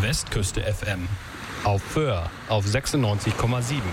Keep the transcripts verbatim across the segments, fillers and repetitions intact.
Westküste F M. Auf Föhr auf sechsundneunzig Komma sieben.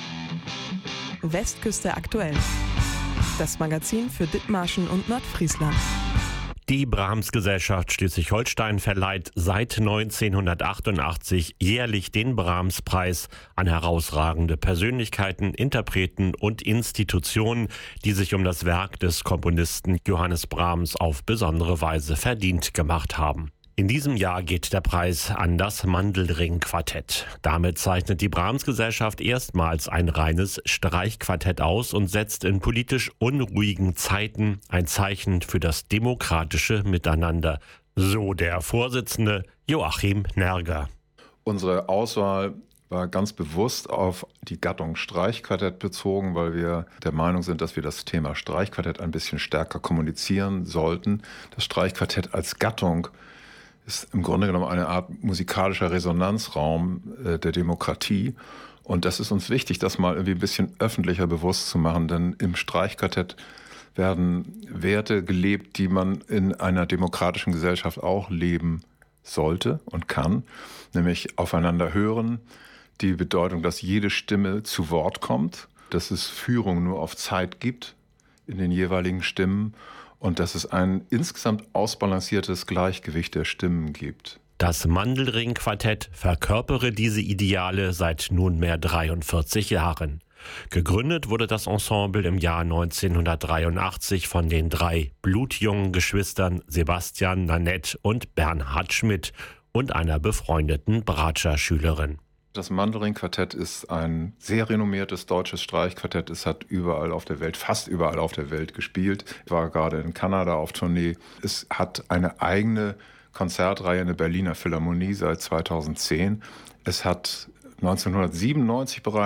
Westküste aktuell. Das Magazin für Dithmarschen und Nordfriesland. Die Brahms-Gesellschaft Schleswig-Holstein verleiht seit neunzehnhundertachtundachtzig jährlich den Brahms-Preis an herausragende Persönlichkeiten, Interpreten und Institutionen, die sich um das Werk des Komponisten Johannes Brahms auf besondere Weise verdient gemacht haben. In diesem Jahr geht der Preis an das Mandelring-Quartett. Damit zeichnet die Brahms-Gesellschaft erstmals ein reines Streichquartett aus und setzt in politisch unruhigen Zeiten ein Zeichen für das demokratische Miteinander. So der Vorsitzende Joachim Nerger. Unsere Auswahl war ganz bewusst auf die Gattung Streichquartett bezogen, weil wir der Meinung sind, dass wir das Thema Streichquartett ein bisschen stärker kommunizieren sollten. Das Streichquartett als Gattung ist im Grunde genommen eine Art musikalischer Resonanzraum äh, der Demokratie. Und das ist uns wichtig, das mal irgendwie ein bisschen öffentlicher bewusst zu machen, denn im Streichquartett werden Werte gelebt, die man in einer demokratischen Gesellschaft auch leben sollte und kann, nämlich aufeinander hören, die Bedeutung, dass jede Stimme zu Wort kommt, dass es Führung nur auf Zeit gibt in den jeweiligen Stimmen und dass es ein insgesamt ausbalanciertes Gleichgewicht der Stimmen gibt. Das Mandelring-Quartett verkörpere diese Ideale seit nunmehr dreiundvierzig Jahren. Gegründet wurde das Ensemble im Jahr neunzehnhundertdreiundachtzig von den drei blutjungen Geschwistern Sebastian, Nanette und Bernhard Schmidt und einer befreundeten Bratscher-Schülerin. Das Mandelring-Quartett ist ein sehr renommiertes deutsches Streichquartett. Es hat überall auf der Welt, fast überall auf der Welt gespielt. Ich war gerade in Kanada auf Tournee. Es hat eine eigene Konzertreihe in der Berliner Philharmonie seit zweitausendzehn. Es hat neunzehnhundertsiebenundneunzig bereits